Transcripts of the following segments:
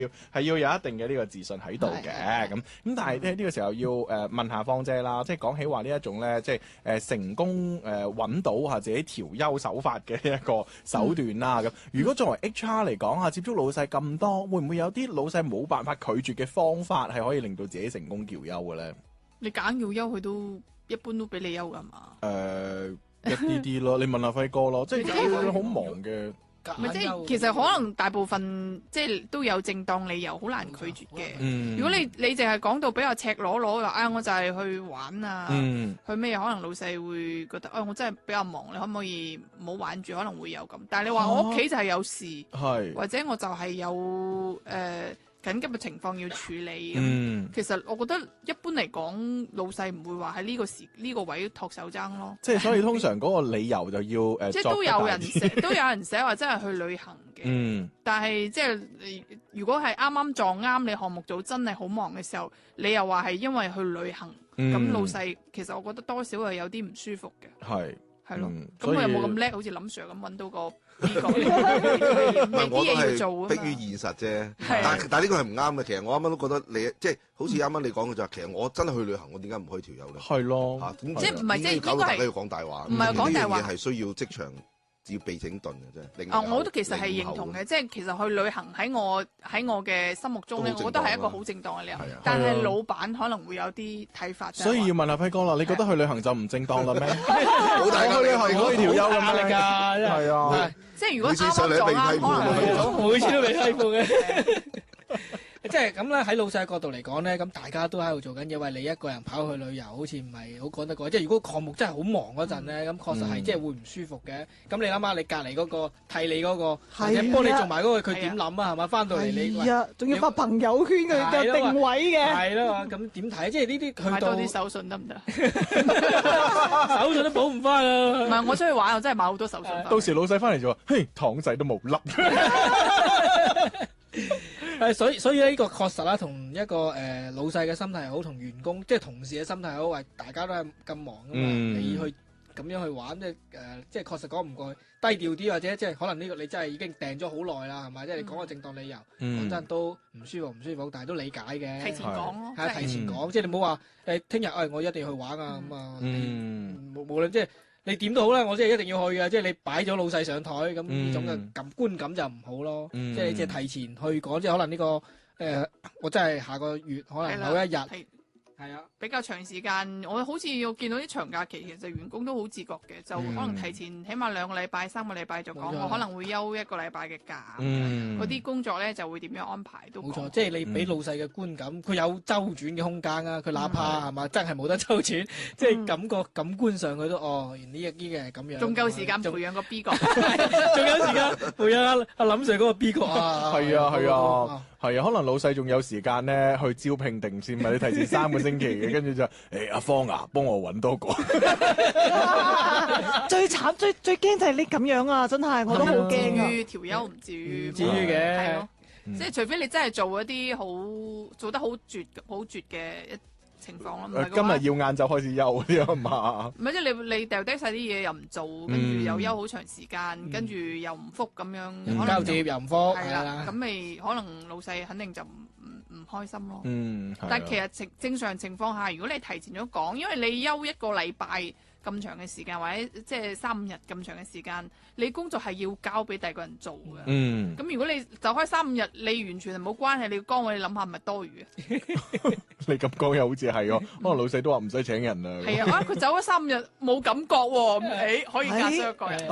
係要有一定嘅呢個自信喺度嘅，咁但係咧呢個時候要問下芳姐啦，即係講起話呢一種咧，即係成功揾到自己調優手法嘅一個手段啦。咁如果作為 HR 嚟講接觸老細咁多，會唔會有啲老細冇辦法拒絕嘅方法係可以令到自己成功調優嘅咧？ 你揀要優，佢都一般都俾你優㗎嘛？ 一啲啲咯，你問下輝哥咯，即係好忙嘅。 咪即係其實可能大部分即係都有正當理由，好難拒絕嘅。如果你淨係講到比較赤裸裸話，我就係去玩啊，去咩？可能老細會覺得，我真係比較忙，你可唔可以唔好玩住？可能會有咁。但係你話我屋企就係有事，或者我就係有緊急嘅情況要處理，其實我覺得一般嚟講，老細唔會話喺呢個位托手踭咯。 即係所以通常嗰個理由就要即係都有人寫話真係去旅行嘅。但係即係如果係啱啱撞啱你項目組真係好忙嘅時候，你又話係因為去旅行，咁老細其實我覺得多少係有啲唔舒服嘅。係咯，咁我又冇咁叻，好似林 Sir 咁揾到個呢個，啲嘢要做啊嘛。 迫於現實啫，但係呢個係唔啱嘅。其實我啱啱都覺得你即係好似啱啱你講嘅就係，其實我真係去旅行，我點解唔可以調優咧？ 係咯， 即係唔係即係搞到大家要講大話？ 唔係講大話， 係需要即場。要被整頓嘅啫。 我覺得其實係認同嘅，即係其實去旅行喺我嘅心目中咧，我覺得係一個好正當嘅理由。但係老闆可能會有啲睇法。 所以要問下輝哥啦，你覺得去旅行就唔正當啦咩？我去旅行可以調優咁樣㗎，係啊。 即係如果啱啱撞啱，可能每次都被批判嘅。即係咁咧，喺老細角度嚟講咧，咁大家都喺度做緊嘢，為你一個人跑去旅遊，好似唔係好講得過。即係如果項目真係好忙嗰陣咧，咁確實係即係會唔舒服嘅。咁你諗下，你隔離嗰個替你嗰個，或者幫你做埋嗰個，佢點諗啊？係嘛？翻到嚟你仲要發朋友圈佢嘅定位嘅。 係咯，咁點睇？即係呢啲去到買多啲手信得唔得？ 手信都補唔翻啊！ 唔係我出去玩，我真係買好多手信。 到時老細翻嚟就話：嘿，糖仔都冇粒。 所以呢個確實啦，同一個老細嘅心態好，同員工即係同事嘅心態好，話大家都係咁忙噶嘛，你去咁樣去玩，即係確實講唔過去，低調啲或者即係可能呢個你真係已經訂咗好耐啦，係咪？即係你講個正當理由，講真都唔舒服，但係都理解嘅。 提前講咯， 係提前講，即係你唔好話聽日我一定要去玩啊咁啊，無論即係。你點都好啦，我即係一定要去嘅，即係你擺咗老細上台，咁呢種嘅觀感就唔好咯。即係你即係提前去講，即係可能呢個我真係下個月可能某一日。係啊， 比較長時間，我好似要見到啲長假期，其實員工都好自覺嘅，就可能提前起碼2個禮拜、3個禮拜就講，我可能會休1個禮拜嘅假。嗰啲工作咧就會點樣安排都冇錯， 即係你俾老細嘅觀感，佢有周轉嘅空間啊！佢哪怕係嘛真係冇得周轉，即係感官上佢都原來呢一啲嘅係咁樣。 仲夠時間培養個 B 角， 仲有時間培養阿林 Sir 嗰個 B 角啊！ 係啊，可能老細仲有時間咧去招聘定先，咪你提前3個星期嘅，跟住就阿芳啊，幫我揾多個。 最慘最驚就係你咁樣啊！真係我都好驚啊！ 至於調優唔至於嘅， 係咯，即係除非你真係做一啲做得好絕嘅情況咯。 今日要晏晝開始休嗰啲啊嘛。 唔係即係你掉低晒啲嘢又唔做，跟住又休好長時間，跟住又唔覆咁樣， 交接又唔覆， 係啦，咁咪可能老細肯定就唔開心咯。但係其實正常情況下，如果你提前咗講，因為你休1個禮拜咁長嘅時間，或者即係3-5日咁長嘅時間，你工作係要交俾第二個人做嘅。咁如果你就開3-5日，你完全係冇關係，你崗位你諗下，係咪多餘啊？ 你咁講又好似係喎，可能老細都話唔使請人啦。 係啊，佢走咗3-5日冇感覺喎，可以加上一個人。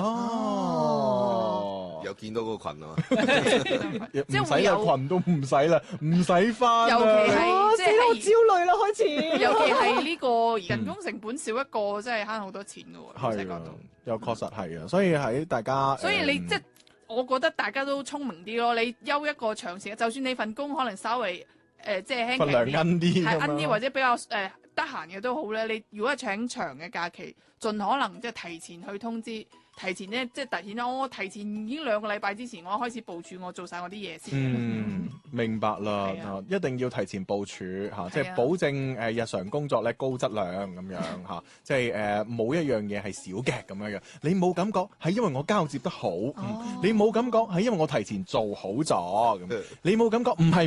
又見到個群啊， 即係會有群都唔使啦，唔使返。 尤其係即係好焦慮啦，開始。 尤其係呢個人工成本少一個，真係慳好多錢噶喎。 係啊，又確實係啊，所以喺大家。 所以你即係我覺得大家都聰明啲咯。你休一個長時間，就算你份工可能稍微即係輕份量奀啲， 係奀啲或者比較得閒嘅都好咧。你如果係請長嘅假期，盡可能即係提前去通知。 提前咧，即係提前我提前已經2個禮拜之前，我開始部署，我做晒我啲嘢先。 明白啦，一定要提前部署嚇，即係保證日常工作咧高質量咁樣嚇，即係冇一樣嘢係少嘅咁樣樣。你冇感覺係因為我交接得好，你冇感覺係因為我提前做好咗咁，你冇感覺唔係